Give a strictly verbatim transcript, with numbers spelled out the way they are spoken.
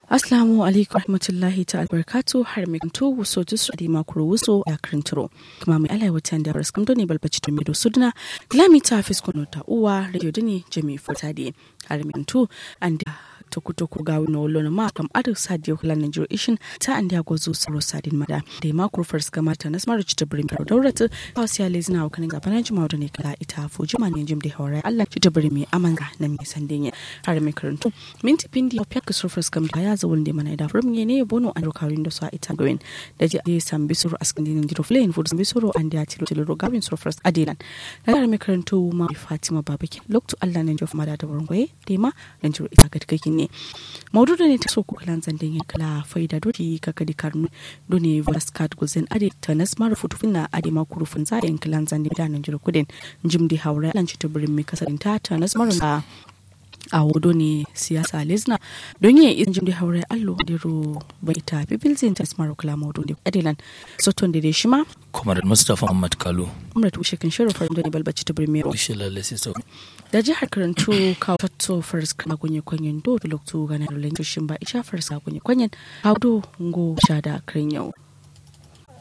Assalamu alaikum rahmatullahi ta albarkatu har mai kanto wuso jisu adi makuro wuso ya karanturo kuma mai alai watan da baras kamdo ne balbaci to medo sudna glami ta fiskono ta uwa radio dini jami fotadi har mai kanto and tokutoku gawi no lona ma kam adu sadio klan Nigeria ishin ta andiya gozo saro sadin mada da makro first gamata na smart chita brim da daurata hausiya lezina wa kanin gabanan jama'a da ne kala ita fu juma ne jim da hawara Allah chita brim amanga na mi sandenya har mai karantu minti pindi opia ka surfers kam da ya zawon da mana da from ne bono an rokawin da su a ita goyin da ji da sam bisuru askandin jiro flame for bisuru andiya tilo tilo rogawin surfers adilan da har mai karantu ma Fatima babake lokto Allah nan jof mada da wargoye da ma nan jiro ita ga kake ne maududu ne ta so ku kalan zanden yin kala faida doti ka kadi karnu doni vaskat guzen ade tanas mara futufina ade ma kurufin za yin kalan zanden da nan jiro kudin jimdi haura lan ci tuburin mi kasarin ta tanas mara a wodo ne siyasa lesna don yi in jimdi haure allo diro bai ta bibilzin ta smaro kala modo de adilan soton de shima Comrade Mustafa Muhammad Kalu umrat ushe kan shiro farin da balbaci ta birmero inshallah lesiso da jihar karantu ka tatto fars kana gonye kwanyen do lokto gana rulen tushin ba isha farsa gonye kwanyen haudo ngo shada kan yau